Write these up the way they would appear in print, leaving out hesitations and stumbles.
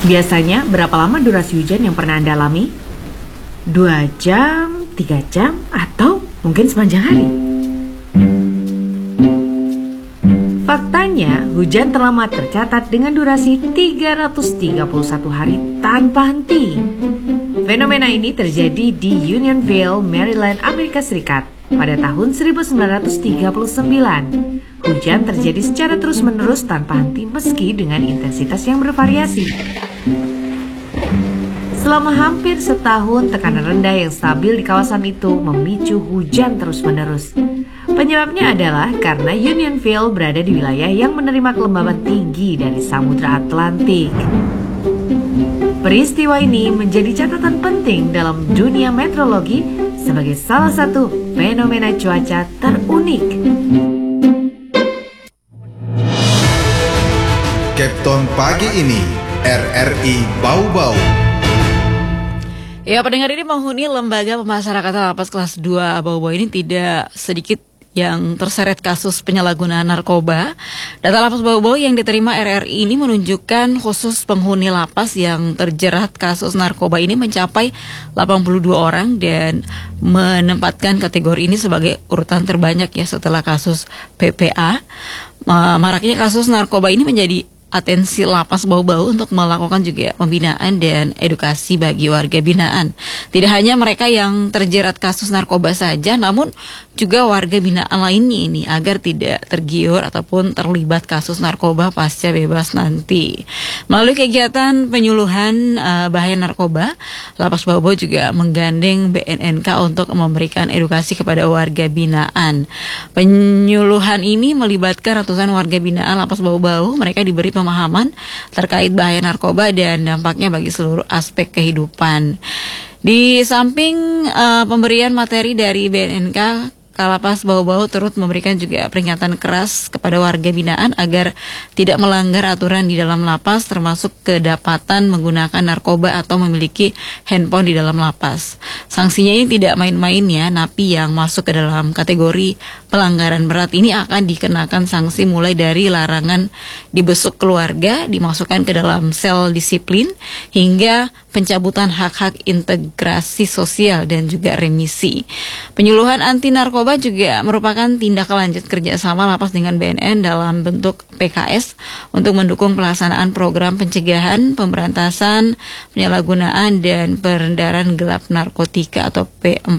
Biasanya berapa lama durasi hujan yang pernah Anda alami? 2 jam, 3 jam, atau mungkin sepanjang hari? Faktanya, hujan terlama tercatat dengan durasi 331 hari tanpa henti. Fenomena ini terjadi di Unionville, Maryland, Amerika Serikat pada tahun 1939. Hujan terjadi secara terus-menerus tanpa henti meski dengan intensitas yang bervariasi. Selama hampir setahun, tekanan rendah yang stabil di kawasan itu memicu hujan terus-menerus. Penyebabnya adalah karena Unionville berada di wilayah yang menerima kelembaban tinggi dari Samudra Atlantik. Peristiwa ini menjadi catatan penting dalam dunia meteorologi sebagai salah satu fenomena cuaca terunik. Kapten pagi ini, RRI Bau-Bau. Ya, pendengar, ini penghuni Lembaga Pemasyarakatan Lapas Kelas 2 Bau-Bau ini tidak sedikit yang terseret kasus penyalahgunaan narkoba. Data Lapas Bau-Bau yang diterima RRI ini menunjukkan khusus penghuni lapas yang terjerat kasus narkoba ini mencapai 82 orang dan menempatkan kategori ini sebagai urutan terbanyak ya setelah kasus PPA. Maraknya kasus narkoba ini menjadi atensi Lapas Bau-Bau untuk melakukan juga pembinaan dan edukasi bagi warga binaan. Tidak hanya mereka yang terjerat kasus narkoba saja, namun juga warga binaan lainnya ini agar tidak tergiur ataupun terlibat kasus narkoba pasca bebas nanti. Melalui kegiatan penyuluhan bahaya narkoba, Lapas Bau-Bau juga menggandeng BNNK untuk memberikan edukasi kepada warga binaan. Penyuluhan ini melibatkan ratusan warga binaan Lapas Bau-Bau. Mereka diberi pemahaman terkait bahaya narkoba dan dampaknya bagi seluruh aspek kehidupan. Di samping pemberian materi dari BNNK, Kalapas Bau-Bau turut memberikan juga peringatan keras kepada warga binaan agar tidak melanggar aturan di dalam lapas, termasuk kedapatan menggunakan narkoba atau memiliki handphone di dalam lapas. Sanksinya ini tidak main-main ya, napi yang masuk ke dalam kategori pelanggaran berat ini akan dikenakan sanksi mulai dari larangan dibesuk keluarga, dimasukkan ke dalam sel disiplin, hingga pencabutan hak-hak integrasi sosial dan juga remisi. Penyuluhan anti narkoba juga merupakan tindak lanjut kerjasama lapas dengan BNN dalam bentuk PKS untuk mendukung pelaksanaan program pencegahan, pemberantasan, penyalahgunaan, dan peredaran gelap narkotika atau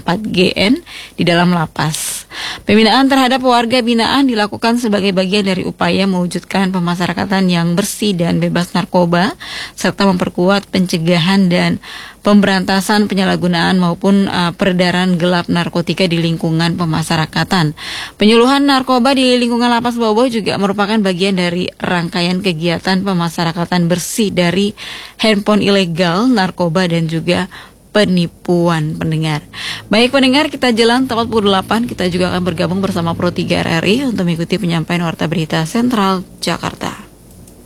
P4GN di dalam lapas. Pembinaan terhadap warga binaan dilakukan sebagai bagian dari upaya mewujudkan pemasyarakatan yang bersih dan bebas narkoba, serta memperkuat pencegahan dan pemberantasan penyalahgunaan maupun peredaran gelap narkotika di lingkungan pemasyarakatan. Penyuluhan narkoba di lingkungan Lapas Bau-Bau juga merupakan bagian dari rangkaian kegiatan pemasyarakatan bersih dari handphone ilegal, narkoba, dan juga penipuan, pendengar. Baik pendengar, kita jalan 48, kita juga akan bergabung bersama Pro 3 RRI untuk mengikuti penyampaian Warta Berita Sentral Jakarta.